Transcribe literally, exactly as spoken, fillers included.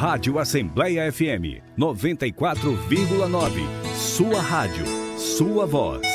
Rádio Assembleia F M noventa e quatro vírgula nove. Sua rádio, sua voz.